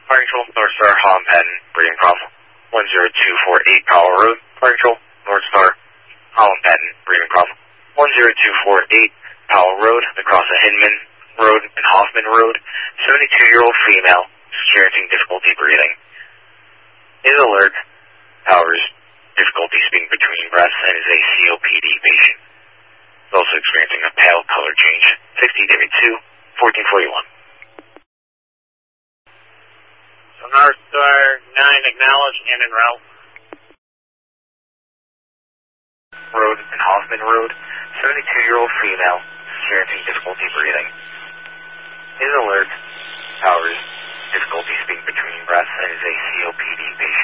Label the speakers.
Speaker 1: Fire Control, North Star, Holland Patton, breathing problem. 10248 Powell Road, Fire Control, North Star, Holland Patton, breathing problem. 10248 Powell Road, across the Hinman Road and Hoffman Road, 72-year-old female, experiencing difficulty breathing. Is alert, powers, difficulty speaking between breaths, and is a COPD patient. Is also experiencing a pale color change. 60 David 2, 1441.
Speaker 2: So North Star 9, acknowledge and en route.
Speaker 1: Road and Hoffman Road, 72-year-old female, experiencing difficulty breathing. Is alert, powers, difficulty speaking between breaths, and is a COPD patient.